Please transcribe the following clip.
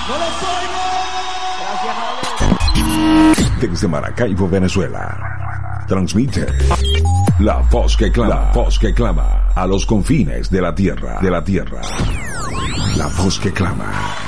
¡No los oigo! Desde Maracaibo, Venezuela, transmite La Voz que Clama, La Voz que Clama, a los confines de la tierra, La Voz que Clama.